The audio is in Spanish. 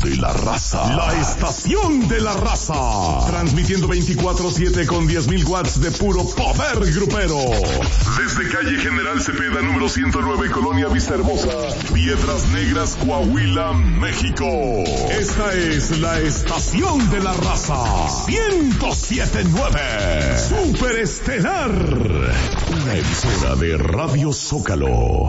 de la raza. La estación de la raza. Transmitiendo 24/7 con 10.000 watts de puro poder grupero. Desde calle General Cepeda, número 109, Colonia Vista Hermosa, Piedras Negras, Coahuila, México. Esta es la estación de la raza. 107.9. Superestelar. Una emisora de Radio Zócalo.